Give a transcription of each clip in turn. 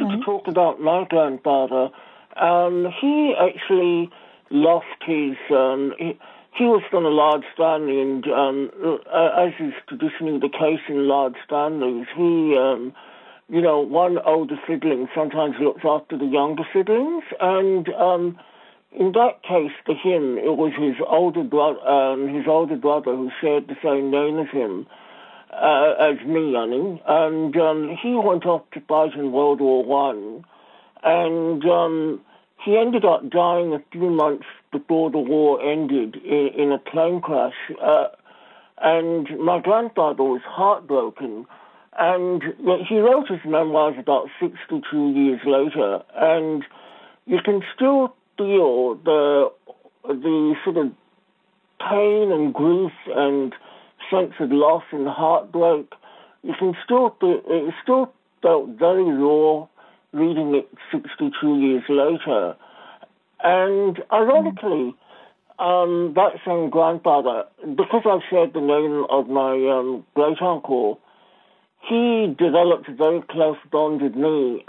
wanted to talk about my grandfather. He actually lost his... he was from a large family, and as is traditionally the case in large families, he, one older sibling sometimes looks after the younger siblings, and in that case, for him, it was his older brother who shared the same name as him, as me, and he went off to fight in World War One, and he ended up dying a few months before the war ended in a plane crash, and my grandfather was heartbroken, and he wrote his memoirs about 62 years later, and you can still feel the sort of pain and grief and sense of loss and heartbreak. You can still feel, it still felt very raw reading it 62 years later. And ironically, that same grandfather, because I shared the name of my great-uncle, he developed a very close bond with me.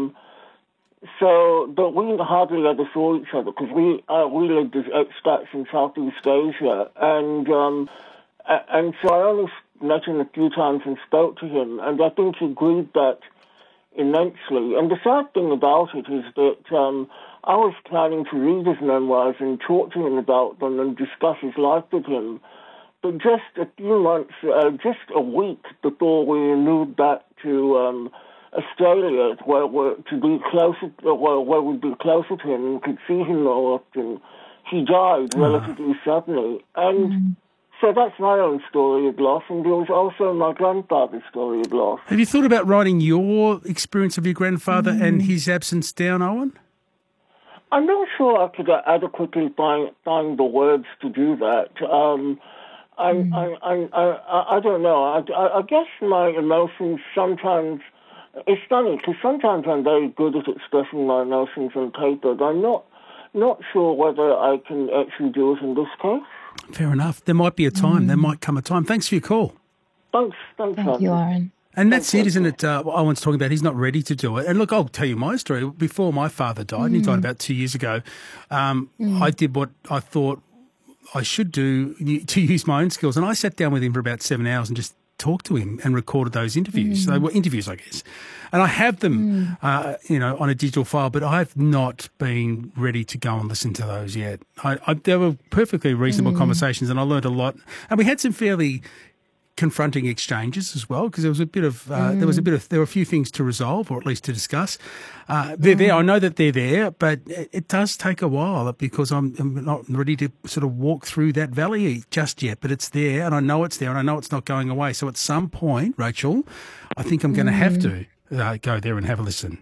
So that we hardly ever saw each other because we lived as expats in Southeast Asia, and so I only met him a few times and spoke to him, and I think he grieved that immensely. And the sad thing about it is that I was planning to read his memoirs and talk to him about them and discuss his life with him, but just a few months, just a week before we moved back to Australia, where we'd be closer to him and could see him more often, he died relatively suddenly. And so that's my own story of loss, and there was also my grandfather's story of loss. Have you thought about writing your experience of your grandfather and his absence down, Owen? I'm not sure I could adequately find the words to do that. I don't know. I guess my emotions sometimes... It's funny, because sometimes I'm very good at expressing my emotions on paper, but I'm not sure whether I can actually do it in this case. Fair enough. There might be a time. There might come a time. Thanks for your call. Thanks, Thank you, Aaron. And that's it, isn't it? Owen's talking about he's not ready to do it. And look, I'll tell you my story. Before my father died, and he died about 2 years ago, I did what I thought I should do to use my own skills. And I sat down with him for about 7 hours and just talked to him and recorded those interviews. They were interviews, I guess. And I have them, on a digital file, but I've not been ready to go and listen to those yet. They were perfectly reasonable conversations, and I learned a lot. And we had some fairly confronting exchanges as well, because there was a bit of there were a few things to resolve, or at least to discuss. They're there. I know that they're there, but it does take a while because I'm not ready to sort of walk through that valley just yet. But it's there, and I know it's there, and I know it's not going away. So at some point, Rachel, I think I'm going to have to go there and have a listen.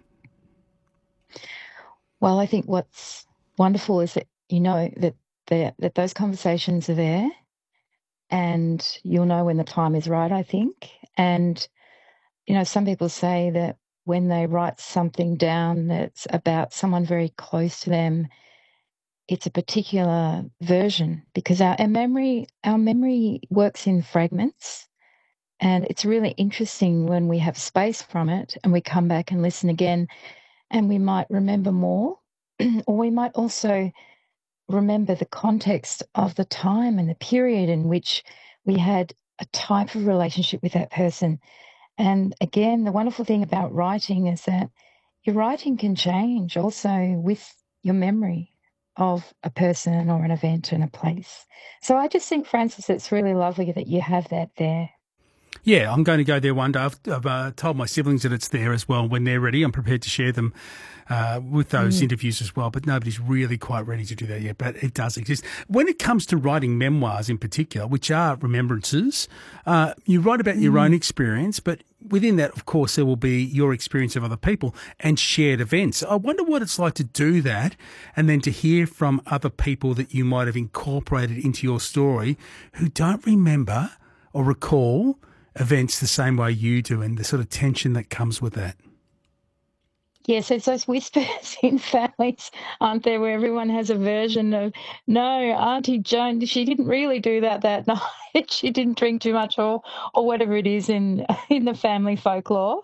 Well, I think what's wonderful is that that those conversations are there. And you'll know when the time is right, I think. And, some people say that when they write something down that's about someone very close to them, it's a particular version, because our memory works in fragments. And it's really interesting when we have space from it and we come back and listen again, and we might remember more, or we might also remember the context of the time and the period in which we had a type of relationship with that person. And again, the wonderful thing about writing is that your writing can change also with your memory of a person or an event and a place. So I just think, Francis, it's really lovely that you have that there. Yeah, I'm going to go there one day. I've told my siblings that it's there as well. When they're ready, I'm prepared to share them with those interviews as well. But nobody's really quite ready to do that yet. But it does exist. When it comes to writing memoirs in particular, which are remembrances, you write about your own experience, but within that, of course, there will be your experience of other people and shared events. I wonder what it's like to do that and then to hear from other people that you might have incorporated into your story who don't remember or recall events the same way you do, and the sort of tension that comes with that. Yes, it's those whispers in families, aren't there, where everyone has a version of, no, Auntie Joan, she didn't really do that night. She didn't drink too much, or whatever it is in the family folklore.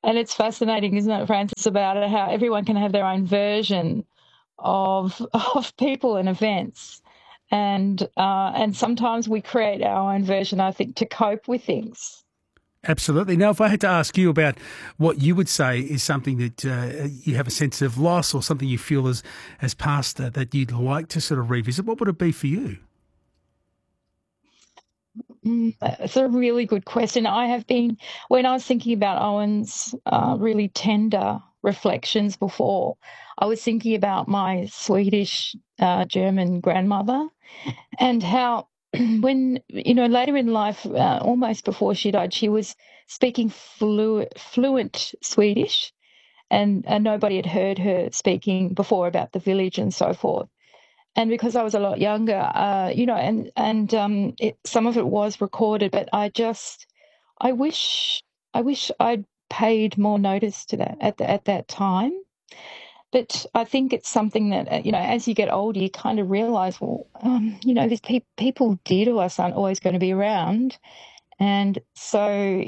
And it's fascinating, isn't it, Francis, about how everyone can have their own version of people and events. And sometimes we create our own version, I think, to cope with things. Absolutely. Now, if I had to ask you about what you would say is something that you have a sense of loss or something you feel has passed that you'd like to sort of revisit, what would it be for you? It's a really good question. When I was thinking about Owen's really tender reflections before, I was thinking about my Swedish German grandmother and how when, later in life, almost before she died, she was speaking fluent Swedish, and nobody had heard her speaking before about the village and so forth. And because I was a lot younger, some of it was recorded, but I wish I'd paid more notice to that at that time. But I think it's something that, as you get older, you kind of realise, well, these people dear to us aren't always going to be around. And so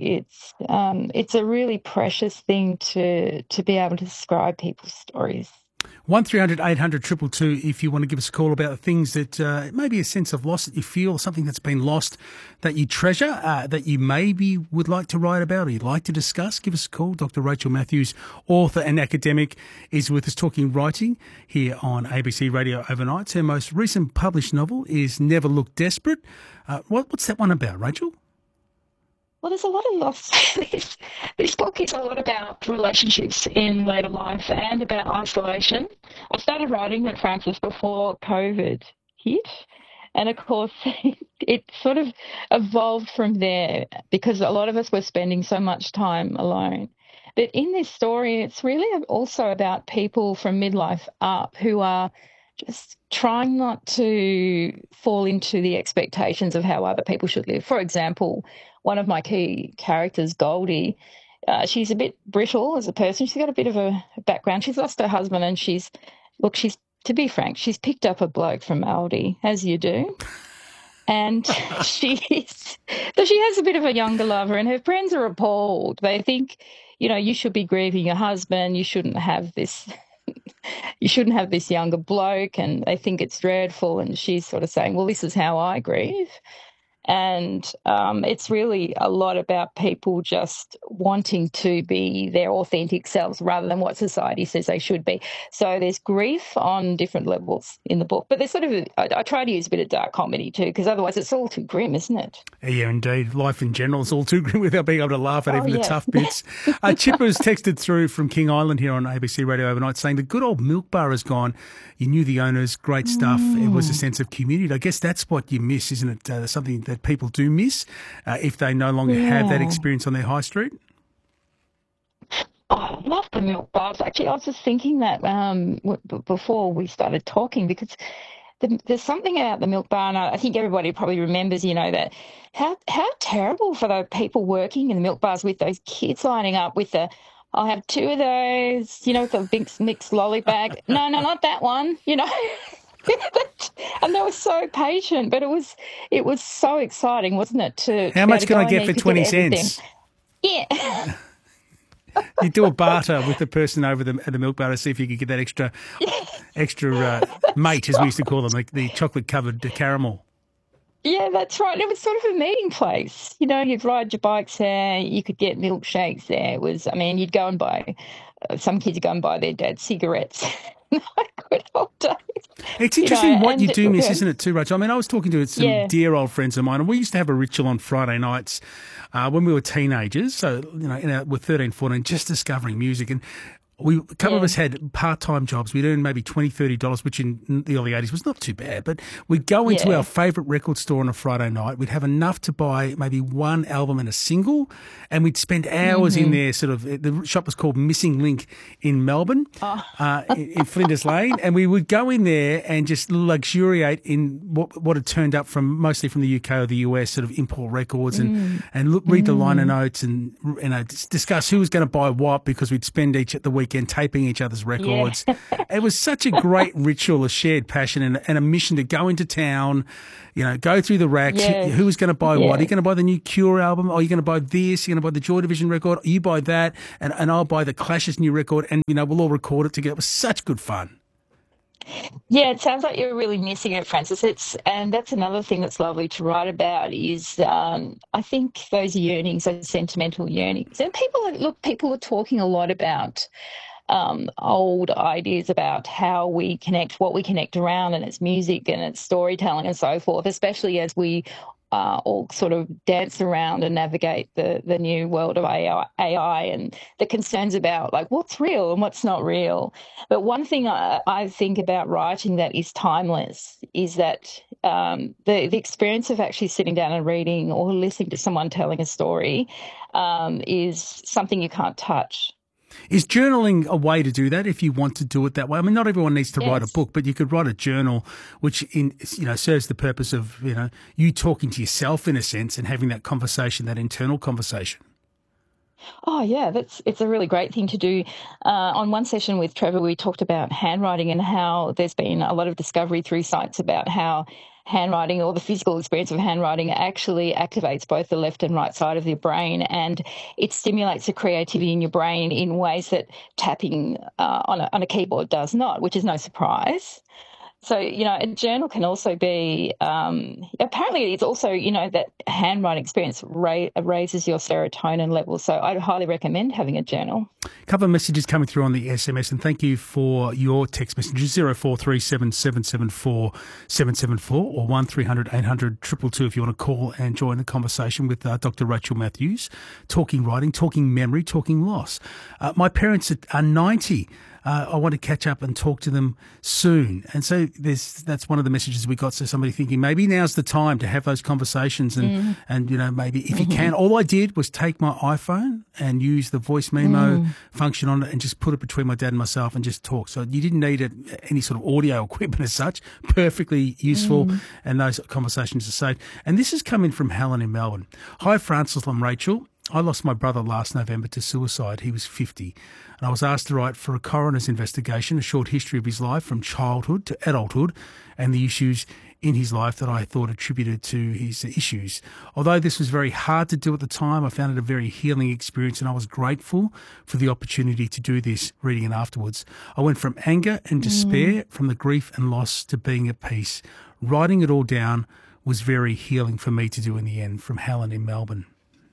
it's a really precious thing to be able to describe people's stories. 1300 800 222 if you want to give us a call about the things that maybe a sense of loss that you feel, something that's been lost that you treasure, that you maybe would like to write about or you'd like to discuss. Give us a call. Dr. Rachel Matthews, author and academic, is with us talking writing here on ABC Radio Overnights. Her most recent published novel is Never Look Desperate. What's that one about, Rachel? Well, there's a lot of loss. This book is a lot about relationships in later life and about isolation. I started writing it, Francis, before COVID hit. And, of course, it sort of evolved from there because a lot of us were spending so much time alone. But in this story, it's really also about people from midlife up who are just trying not to fall into the expectations of how other people should live. For example, one of my key characters, Goldie, she's a bit brittle as a person. She's got a bit of a background. She's lost her husband and to be frank, she's picked up a bloke from Aldi, as you do. And she has a bit of a younger lover and her friends are appalled. They think, you should be grieving your husband. You shouldn't have this younger bloke, and they think it's dreadful. And she's sort of saying, well, this is how I grieve. And it's really a lot about people just wanting to be their authentic selves rather than what society says they should be. So there's grief on different levels in the book. But there's I try to use a bit of dark comedy too, because otherwise it's all too grim, isn't it? Yeah, indeed. Life in general is all too grim without being able to laugh at even the tough bits. Chipper's texted through from King Island here on ABC Radio Overnight saying the good old milk bar is gone. You knew the owners, great stuff. It was a sense of community. I guess that's what you miss, isn't it? Something that people do miss if they no longer have that experience on their high street. Oh, I love the milk bars. Actually, I was just thinking that before we started talking, because there's something about the milk bar, and I think everybody probably remembers, that how terrible for the people working in the milk bars with those kids lining up with I'll have two of those, with the mixed lolly bag. No, not that one, And they were so patient, but it was so exciting, wasn't it? How much can I get for 20 cents? Yeah. You do a barter with the person over at the milk bar to see if you could get that extra mate, as we used to call them, the chocolate-covered caramel. Yeah, that's right. It was sort of a meeting place. You'd ride your bikes there. You could get milkshakes there. It was, you'd go and buy, some kids would go and buy their dad's cigarettes. Good old days. It's interesting what you do miss, isn't it, too, Rachel? I was talking to some dear old friends of mine, and we used to have a ritual on Friday nights when we were teenagers. So, we're 13, 14, just discovering music. And a couple of us had part-time jobs. We'd earn maybe $20, $30, which in the early 80s was not too bad. But we'd go into our favourite record store on a Friday night. We'd have enough to buy maybe one album and a single, and we'd spend hours in there. The shop was called Missing Link in Melbourne, in Flinders Lane, and we would go in there and just luxuriate in what had turned up mostly from the UK or the US, sort of import records, and read the liner notes and discuss who was going to buy what, because we'd spend each at the weekend weekend, taping each other's records. Yeah. It was such a great ritual, a shared passion and a mission to go into town, go through the racks. Yes. Who was going to buy what? Are you Yes. going to buy the new Cure album? Are you going to buy this? You're going to buy the Joy Division record? You buy that, and I'll buy the Clash's new record, and, we'll all record it together. It was such good fun. Yeah, it sounds like you're really missing it, Francis. And that's another thing that's lovely to write about is I think those yearnings, those sentimental yearnings. And people are talking a lot about old ideas about how we connect, what we connect around, and it's music and it's storytelling and so forth, especially as we all sort of dance around and navigate the new world of AI and the concerns about like what's real and what's not real. But one thing I think about writing that is timeless is that the experience of actually sitting down and reading or listening to someone telling a story is something you can't touch. Is journaling a way to do that if you want to do it that way? I mean, not everyone needs to write a book, but you could write a journal which serves the purpose of, you talking to yourself in a sense and having that conversation, that internal conversation. Oh, yeah, it's a really great thing to do. On one session with Trevor, we talked about handwriting and how there's been a lot of discovery through science about how handwriting or the physical experience of handwriting actually activates both the left and right side of your brain, and it stimulates the creativity in your brain in ways that tapping on a keyboard does not, which is no surprise. So, a journal can also be, apparently it's also, that handwriting experience raises your serotonin levels. So I'd highly recommend having a journal. A couple of messages coming through on the SMS, and thank you for your text messages, 0437 774 774 or 1300 800 222 if you want to call and join the conversation with Dr. Rachel Matthews, talking writing, talking memory, talking loss. My parents are 90. I want to catch up and talk to them soon. And so that's one of the messages we got. So somebody thinking maybe now's the time to have those conversations and maybe if you can. All I did was take my iPhone and use the voice memo function on it and just put it between my dad and myself and just talk. So you didn't need any sort of audio equipment as such. Perfectly useful, and those conversations are saved. And this has come in from Helen in Melbourne. Hi, Francis and Rachel. I lost my brother last November to suicide. He was 50. And I was asked to write for a coroner's investigation, a short history of his life from childhood to adulthood and the issues in his life that I thought attributed to his issues. Although this was very hard to do at the time, I found it a very healing experience and I was grateful for the opportunity to do this, reading it afterwards. I went from anger and despair, from the grief and loss to being at peace. Writing it all down was very healing for me to do in the end, from Helen in Melbourne.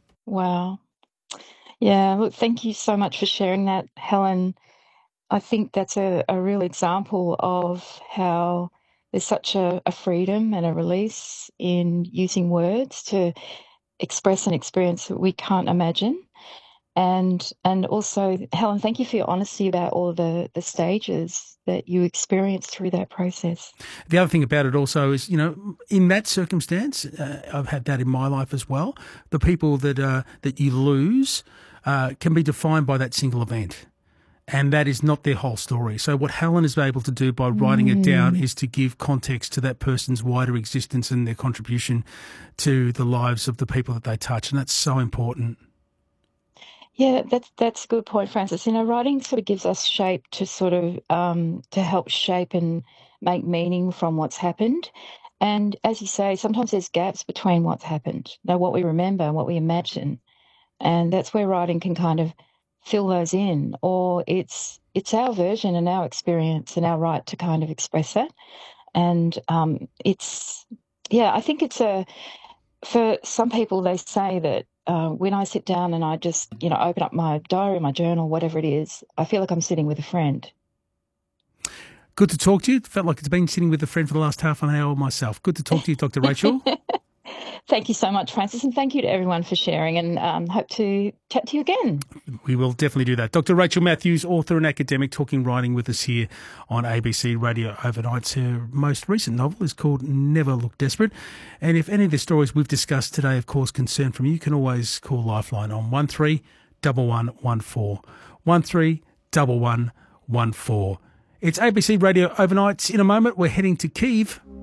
Wow. Yeah, look, thank you so much for sharing that, Helen. I think that's a real example of how there's such a freedom and a release in using words to express an experience that we can't imagine. And also, Helen, thank you for your honesty about all the stages that you experienced through that process. The other thing about it also is, in that circumstance, I've had that in my life as well. The people that you lose can be defined by that single event. And that is not their whole story. So what Helen is able to do by writing it down is to give context to that person's wider existence and their contribution to the lives of the people that they touch. And that's so important. Yeah, that's a good point, Francis. Writing sort of gives us shape to sort of to help shape and make meaning from what's happened. And as you say, sometimes there's gaps between what's happened, what we remember and what we imagine. And that's where writing can kind of fill those in, or it's our version and our experience and our right to kind of express that. And I think it's for some people, they say that when I sit down and I just, open up my diary, my journal, whatever it is, I feel like I'm sitting with a friend. Good to talk to you. Felt like it's been sitting with a friend for the last half an hour myself. Good to talk to you, Dr. Rachel. Thank you so much, Francis, and thank you to everyone for sharing, and hope to chat to you again. We will definitely do that. Dr. Rachel Matthews, author and academic, talking writing with us here on ABC Radio Overnight. Her most recent novel is called Never Look Desperate. And if any of the stories we've discussed today, of course, concern from you, you can always call Lifeline on 131114. 131114. It's ABC Radio Overnight. In a moment, we're heading to Kyiv.